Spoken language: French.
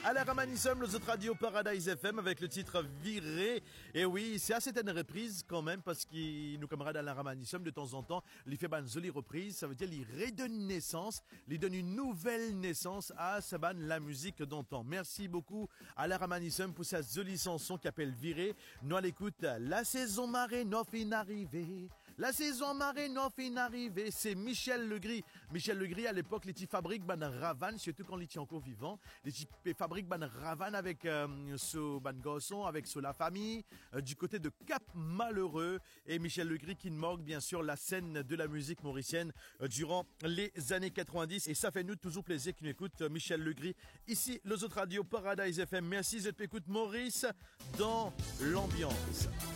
À la Ramanissom, les autres radios Paradise FM avec le titre Viré. Et oui, c'est assez une reprise quand même parce que nos camarades à la Ramanissom, de temps en temps, ils font une jolie reprise. Ça veut dire qu'ils redonnent naissance, ils donnent une nouvelle naissance à la musique d'antan. Merci beaucoup à la Ramanissom pour sa jolie chanson qui appelle Viré. Nous à l'écoute, la saison marée n'en fin arrivée. La saison marée n'en fin arrivée. C'est Michel Legris. Michel Legris, à l'époque, les petits fabriques ban Ravane, surtout quand il était encore vivant. Les petits fabriques ban Ravane avec ce ban garçon, avec ce la famille, du côté de Cap Malheureux. Et Michel Legris qui marque bien sûr la scène de la musique mauricienne durant les années 90. Et ça fait nous toujours plaisir qu'il écoute Michel Legris. Ici, les autres radios Paradise FM. Merci de t'écouter Maurice dans l'ambiance.